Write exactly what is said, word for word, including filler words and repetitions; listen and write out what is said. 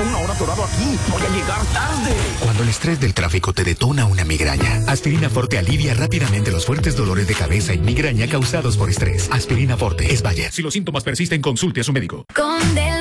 llevo una hora atorado aquí. Voy a llegar tarde. Cuando el estrés del tráfico te detona una migraña, Aspirina Forte alivia rápidamente los fuertes dolores de cabeza y migraña causados por estrés. Aspirina Forte es Bayer. Si los síntomas persisten, consulte a su médico. Con Del